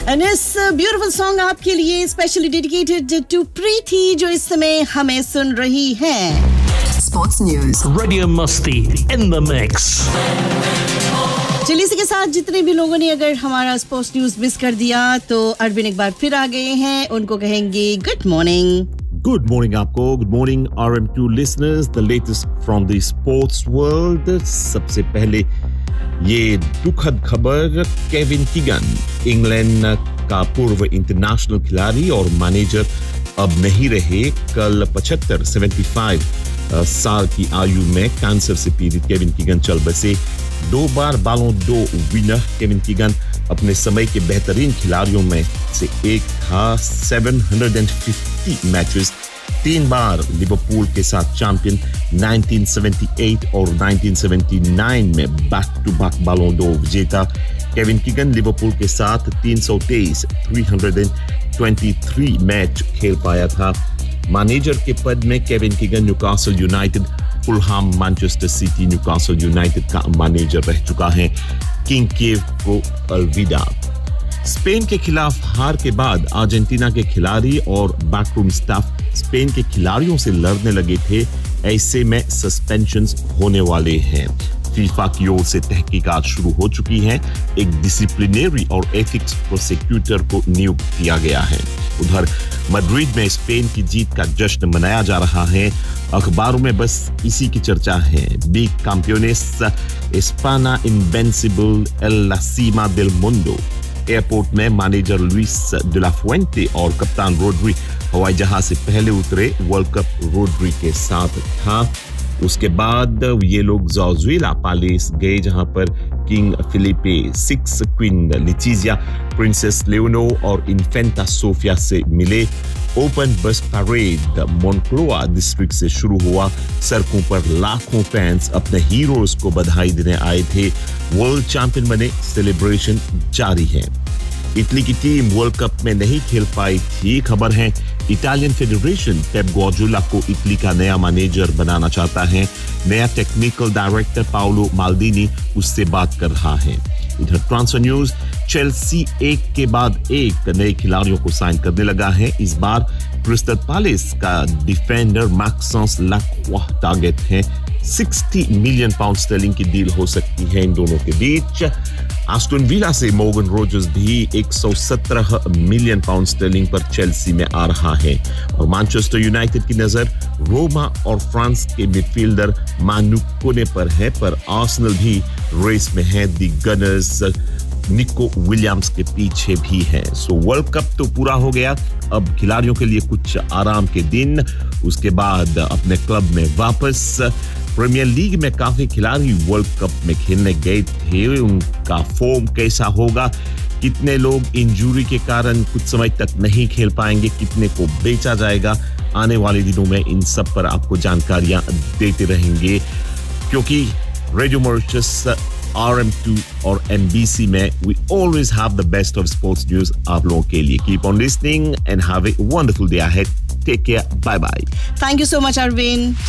And this beautiful song आपके लिए specially dedicated to प्रीति जो इस समय हमें सुन रही है. Sports News. Radio Musti in the mix. चलिए इसी के साथ जितने भी लोगों ने अगर हमारा स्पोर्ट्स न्यूज मिस कर दिया तो अरविंद एक बार फिर आ गए हैं. उनको कहेंगे गुड मॉर्निंग. Good morning आपको. Good morning RM2 listeners. The latest from the sports world. सबसे पहले ये दुखद खबर. केविन कीगन, इंग्लैंड का पूर्व इंटरनेशनल खिलाड़ी और मैनेजर, अब नहीं रहे. कल 75 साल की आयु में कैंसर से पीड़ित केविन कीगन चल बसे. 2 बार बालों दो विनर केविन कीगन अपने समय के बेहतरीन खिलाड़ियों में से एक था. 750 मैचेस, 3 बार लिवरपूल के साथ चैंपियन. 1978 और 1979 में बैक टू बैक बालों दो विजेता. केविन कीगन लिवरपूल के साथ 323 मैच खेल पाया था. मैनेजर के पद में Kevin Keegan Newcastle United, Fulham, Manchester city, Newcastle United का मैनेजर रह चुका है. किंग केव को अलविदा. स्पेन के खिलाफ हार के बाद अर्जेंटीना के खिलाड़ी और बैकरूम स्टाफ स्पेन के खिलाड़ियों से लड़ने लगे थे. ऐसे में सस्पेंशंस होने वाले हैं. फीफा की ओर से तहकीकात शुरू हो चुकी है. एक डिसिप्लिनरी और एथिक्स प्रोसिक्यूटर को नियुक्त किया गया है. उधर मैड्रिड में स्पेन की जीत का जश्न मनाया जा रहा है. अखबारों में बस इसी की चर्चा है. बिग कैंपियोनेस एस्पाना इनवेंसिबल एल ला सीमा देल मुंडो. एयरपोर्ट में manager Louis de la Fuente और कप्तान रोड्री हवाई जहाज से पहले उतरे. वर्ल्ड कप रोड्री के साथ था. उसके बाद ये लोग ज़ाजुएला पैलेस गए जहां पर king Philippe 6, queen Letizia, princess लेओनो और इन्फेंटा सोफिया से मिले. ओपन बस परेड मोन्क्लोआ डिस्ट्रिक्ट से शुरू हुआ. सड़कों पर लाखों फैंस अपने हीरोज को बधाई देने आए थे. वर्ल्ड चैंपियन बने, सेलिब्रेशन जारी है. इटली की टीम वर्ल्ड कप में नहीं खेल पाई थी. खबर है इटालियन फेडरेशन पेप ग्वार्डियोला को इटली का नया मैनेजर बनाना चाहता है. नया टेक्निकल डायरेक्टर पाओलो माल्दीनी उससे बात कर रहा है. इधर ट्रांसफर न्यूज. चेल्सी एक के बाद एक नए खिलाड़ियों को साइन करने लगा है. इस बार क्रिस्टल पैलेस का डिफेंडर मैक्सेंस लाक्रोix टारगेट है. 60 मिलियन पाउंड स्टर्लिंग की डील हो सकती है इन दोनों के बीच. एस्टन विला से मॉर्गन रोजर्स भी 117 मिलियन पाउंड स्टर्लिंग पर चेल्सी में आ रहा है. और मैनचेस्टर यूनाइटेड की नजर रोमा और फ्रांस के मिडफील्डर मानु कोने पर है. पर आर्सेनल भी रेस में है. दी गनर्स निको विलियम्स के पीछे भी है. सो वर्ल्ड कप तो पूरा हो गया. अब खिलाड़ियों के लिए कुछ आराम के दिन. उसके बाद अपने क्लब में वापस. प्रीमियर लीग में काफी खिलाड़ी वर्ल्ड कप में खेलने गए थे. उनका फॉर्म कैसा होगा, कितने लोग इंजरी के कारण कुछ समय तक नहीं खेल पाएंगे, कितने को बेचा जाएगा, आने वाले दिनों में इन सब पर आपको जानकारियां देते रहेंगे. क्योंकि रेडियो मॉरिशस, RM2 और NBC में we always have the best of sports news आप लोगों के लिए. Keep on listening and have a wonderful day ahead. Take care. Bye bye. Thank you so much, Arvind.